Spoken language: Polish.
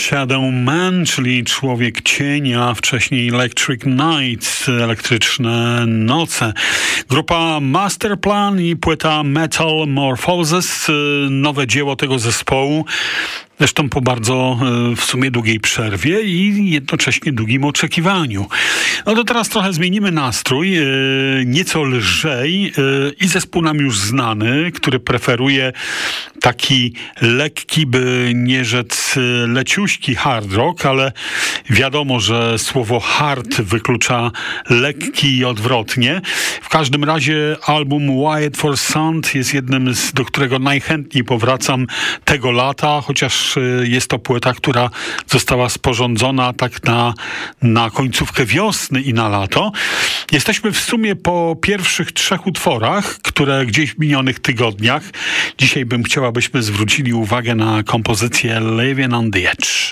Shadow Man, czyli Człowiek Cień, a wcześniej Electric Nights, Elektryczne Noce. Grupa Masterplan i płyta Metamorphosis, nowe dzieło tego zespołu. Zresztą po bardzo w sumie długiej przerwie i jednocześnie długim oczekiwaniu. No to teraz trochę zmienimy nastrój, nieco lżej i zespół nam już znany, który preferuje taki lekki, by nie rzec leciuśki hard rock, ale wiadomo, że słowo hard wyklucza lekki i odwrotnie. W każdym razie album Wired for Sound jest jednym do którego najchętniej powracam tego lata, chociaż jest to płyta, która została sporządzona tak na końcówkę wiosny i na lato. Jesteśmy w sumie po pierwszych 3 utworach, które gdzieś w minionych tygodniach. Dzisiaj bym chciał, abyśmy zwrócili uwagę na kompozycję Living on the Edge.